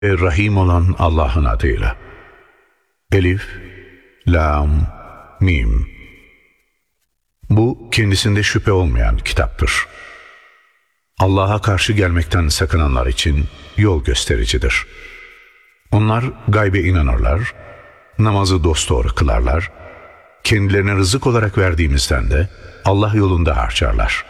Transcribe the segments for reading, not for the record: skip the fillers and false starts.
ve Rahim olan Allah'ın adıyla. Elif, Lam, Mim. Bu kendisinde şüphe olmayan kitaptır. Allah'a karşı gelmekten sakınanlar için yol göstericidir. Onlar gaybe inanırlar, namazı dosdoğru kılarlar, kendilerine rızık olarak verdiğimizden de Allah yolunda harcarlar.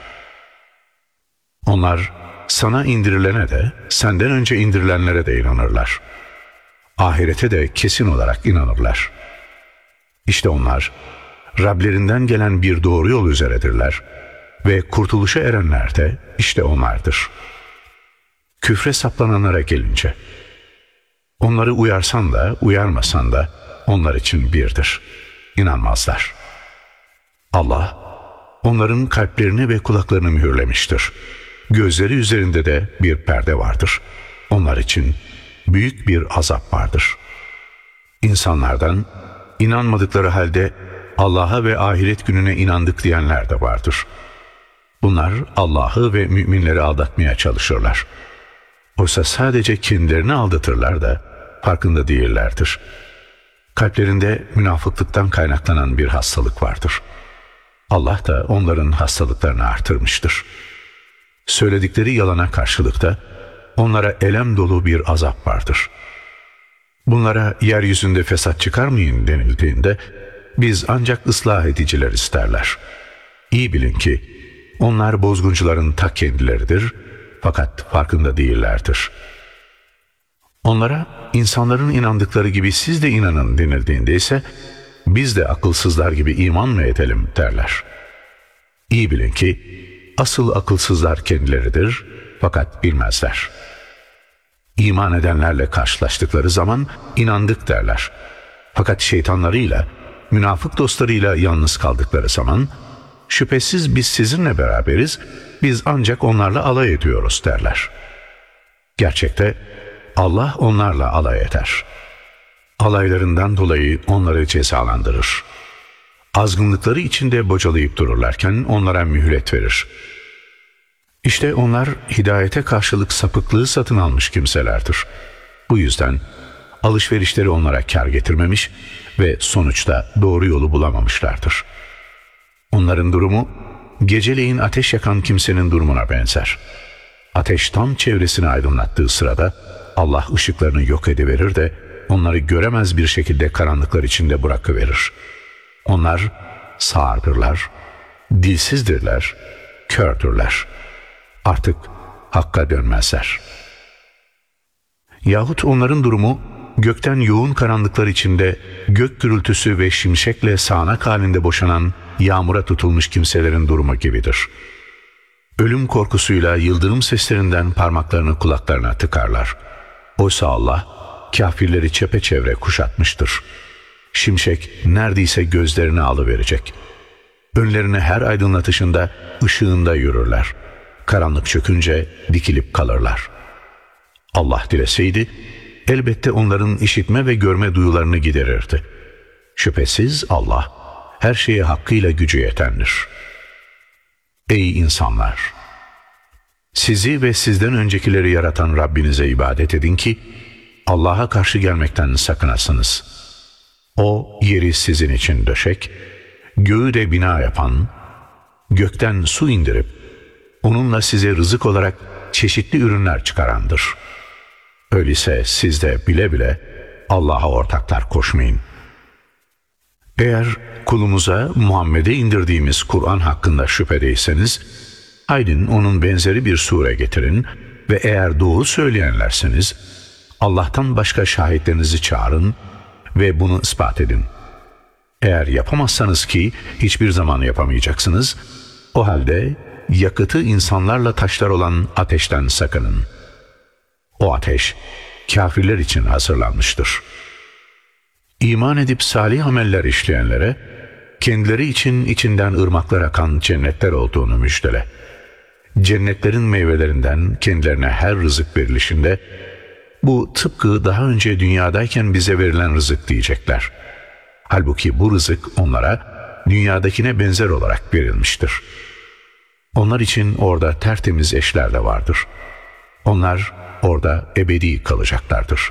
Onlar sana indirilene de senden önce indirilenlere de inanırlar. Ahirete de kesin olarak inanırlar. İşte onlar Rablerinden gelen bir doğru yol üzeredirler ve kurtuluşa erenler de işte onlardır. Küfre saplananlara gelince, onları uyarsan da uyarmasan da onlar için birdir. İnanmazlar. Allah onların kalplerini ve kulaklarını mühürlemiştir. Gözleri üzerinde de bir perde vardır. Onlar için büyük bir azap vardır. İnsanlardan inanmadıkları halde Allah'a ve ahiret gününe inandık diyenler de vardır. Bunlar Allah'ı ve müminleri aldatmaya çalışırlar. Oysa sadece kendilerini aldatırlar da farkında değillerdir. Kalplerinde münafıklıktan kaynaklanan bir hastalık vardır. Allah da onların hastalıklarını artırmıştır. Söyledikleri yalana karşılıkta onlara elem dolu bir azap vardır. Bunlara yeryüzünde fesat çıkarmayın denildiğinde biz ancak ıslah ediciler isterler. İyi bilin ki onlar bozguncuların ta kendileridir fakat farkında değillerdir. Onlara insanların inandıkları gibi siz de inanın denildiğinde ise biz de akılsızlar gibi iman mı edelim derler. İyi bilin ki asıl akılsızlar kendileridir fakat bilmezler. İman edenlerle karşılaştıkları zaman inandık derler. Fakat şeytanlarıyla, münafık dostlarıyla yalnız kaldıkları zaman şüphesiz biz sizinle beraberiz, biz ancak onlarla alay ediyoruz derler. Gerçekte Allah onlarla alay eder. Alaylarından dolayı onları cezalandırır. Azgınlıkları içinde bocalayıp dururlarken onlara mühlet verir. İşte onlar hidayete karşılık sapıklığı satın almış kimselerdir. Bu yüzden alışverişleri onlara kar getirmemiş ve sonuçta doğru yolu bulamamışlardır. Onların durumu geceleyin ateş yakan kimsenin durumuna benzer. Ateş tam çevresini aydınlattığı sırada Allah ışıklarını yok ediverir de onları göremez bir şekilde karanlıklar içinde bırakıverir. Onlar sağırdırlar, dilsizdirler, kördürler. Artık hakka dönmezler. Yahut onların durumu gökten yoğun karanlıklar içinde gök gürültüsü ve şimşekle sağanak halinde boşanan yağmura tutulmuş kimselerin durumu gibidir. Ölüm korkusuyla yıldırım seslerinden parmaklarını kulaklarına tıkarlar. Oysa Allah kafirleri çepeçevre kuşatmıştır. Şimşek neredeyse gözlerini alıverecek. Önlerine her aydınlatışında ışığında yürürler. Karanlık çökünce dikilip kalırlar. Allah dileseydi elbette onların işitme ve görme duyularını giderirdi. Şüphesiz Allah her şeye hakkıyla gücü yetendir. Ey insanlar! Sizi ve sizden öncekileri yaratan Rabbinize ibadet edin ki Allah'a karşı gelmekten sakınasınız. O yeri sizin için döşek, göğü de bina yapan, gökten su indirip onunla size rızık olarak çeşitli ürünler çıkarandır. Öyleyse siz de bile bile Allah'a ortaklar koşmayın. Eğer kulumuza Muhammed'e indirdiğimiz Kur'an hakkında şüphedeyseniz, haydi onun benzeri bir sure getirin ve eğer doğru söyleyenlerseniz, Allah'tan başka şahitlerinizi çağırın ve bunu ispat edin. Eğer yapamazsanız ki hiçbir zaman yapamayacaksınız, o halde yakıtı insanlarla taşlar olan ateşten sakının. O ateş kafirler için hazırlanmıştır. İman edip salih ameller işleyenlere kendileri için içinden ırmaklar akan cennetler olduğunu müjdele. Cennetlerin meyvelerinden kendilerine her rızık verilişinde bu tıpkı daha önce dünyadayken bize verilen rızık diyecekler. Halbuki bu rızık onlara dünyadakine benzer olarak verilmiştir. Onlar için orada tertemiz eşler de vardır. Onlar orada ebedi kalacaklardır.